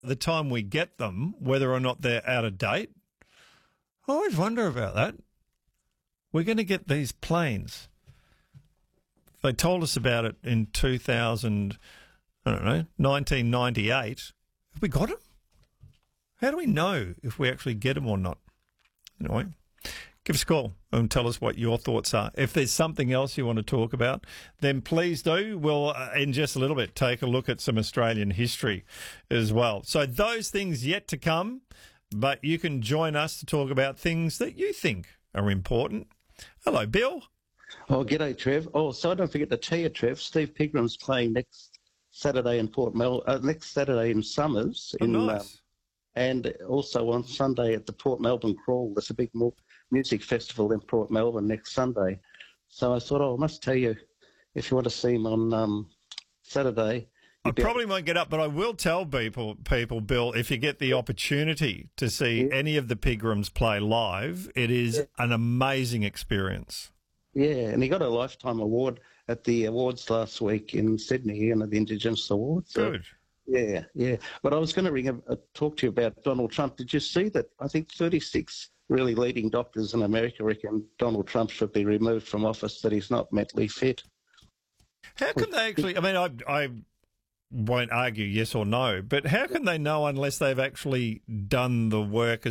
the time we get them, whether or not they're out of date. I always wonder about that. We're going to get these planes. They told us about it in 1998. Have we got them? How do we know if we actually get them or not? Anyway, give us a call and tell us what your thoughts are. If there's something else you want to talk about, then please do. We'll, in just a little bit, take a look at some Australian history as well. So those things yet to come, but you can join us to talk about things that you think are important. Hello, Bill. Oh, g'day, Trev. Oh, so don't forget to tell you, Trev, Steve Pigram's playing next Saturday in next Saturday in Summers. Nice. And also on Sunday at the Port Melbourne Crawl. There's a big music festival in Port Melbourne next Sunday. So I thought, I must tell you, if you want to see him on Saturday. I probably won't get up, but I will tell people, Bill, if you get the opportunity to see any of the Pigrams play live, it is an amazing experience. Yeah, and he got a Lifetime Award at the awards last week in Sydney, the Indigenous Awards. So, Good. Yeah. But I was going to talk to you about Donald Trump. Did you see that? I think 36 really leading doctors in America reckon Donald Trump should be removed from office, that he's not mentally fit. How can they actually, I won't argue yes or no, but how can they know unless they've actually done the work as